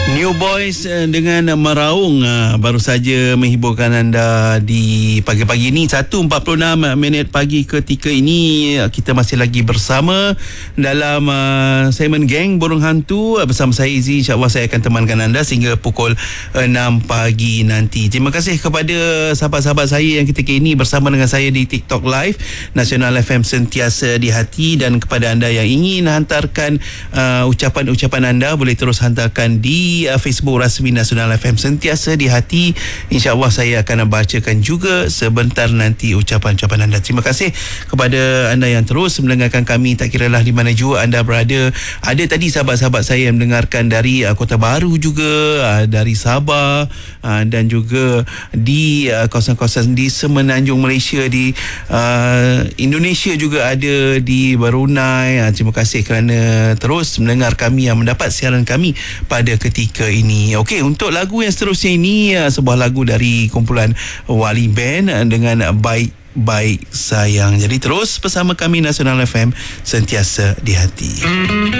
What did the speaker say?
New Boys dengan Meraung baru saja menghiburkan anda di pagi-pagi ini. 1.46 pagi ketika ini kita masih lagi bersama dalam segmen Geng Burung Hantu bersama saya Izzy. InsyaAllah saya akan temankan anda sehingga pukul 6 pagi nanti. Terima kasih kepada sahabat-sahabat saya yang ketika ini bersama dengan saya di TikTok Live Nasional FM Sentiasa di Hati, dan kepada anda yang ingin hantarkan ucapan-ucapan anda boleh terus hantarkan di Facebook rasmi Nasional FM Sentiasa di Hati. InsyaAllah saya akan bacakan juga sebentar nanti ucapan-ucapan anda. Terima kasih kepada anda yang terus mendengarkan kami, tak kiralah di mana jua anda berada. Ada tadi sahabat-sahabat saya yang mendengarkan dari Kota Baru juga, dari Sabah, dan juga di kawasan-kawasan di Semenanjung Malaysia, di Indonesia juga ada, di Brunei. Terima kasih kerana terus mendengar kami, yang mendapat siaran kami pada ketika ini. Okey, untuk lagu yang seterusnya ini sebuah lagu dari kumpulan Wali Band dengan Baik-Baik Sayang. Jadi terus bersama kami Nasional FM Sentiasa di Hati.